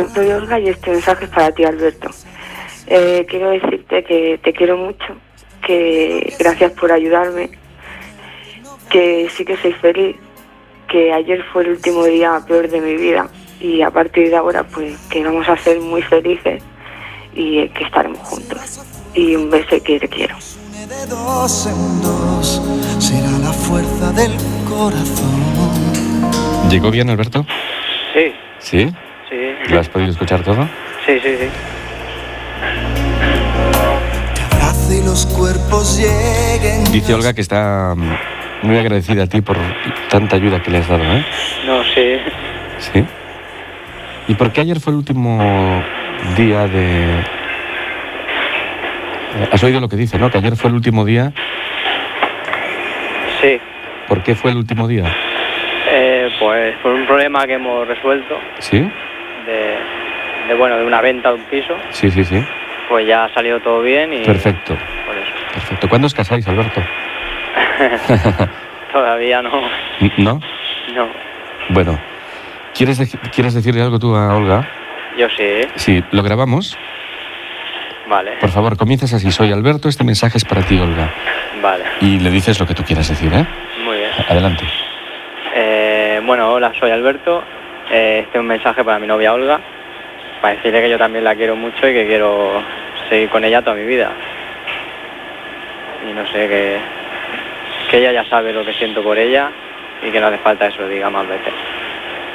soy Olga y este mensaje es para ti, Alberto. Quiero decirte que te quiero mucho, que gracias por ayudarme, que sí que soy feliz, que ayer fue el último día peor de mi vida y a partir de ahora pues que vamos a ser muy felices y que estaremos juntos. Y un beso y que te quiero. De dos en dos, será la fuerza del corazón. ¿Llegó bien, Alberto? Sí. ¿Sí? Sí. ¿Lo has podido escuchar todo? Sí. Que abrace y los cuerpos lleguen. Dice Olga que está muy agradecida a ti por tanta ayuda que le has dado, ¿eh? No, sí. ¿Sí? ¿Y por qué ayer fue el último día de...? ¿Has oído lo que dice, no? Que ayer fue el último día. Sí. ¿Por qué fue el último día? Pues por un problema que hemos resuelto. ¿Sí? De una venta de un piso. Sí. Pues ya ha salido todo bien y... Perfecto. Por eso. Perfecto. ¿Cuándo os casáis, Alberto? Todavía no. ¿No? No. Bueno, ¿quieres decirle algo tú a Olga? Yo sí. Sí, ¿lo grabamos? Vale. Por favor, comienzas así. Soy Alberto, este mensaje es para ti, Olga. Vale. Y le dices lo que tú quieras decir, ¿eh? Muy bien. Adelante. Hola, soy Alberto. Este es un mensaje para mi novia Olga, para decirle que yo también la quiero mucho y que quiero seguir con ella toda mi vida. Y no sé, que ella ya sabe lo que siento por ella y que no hace falta eso, diga más veces.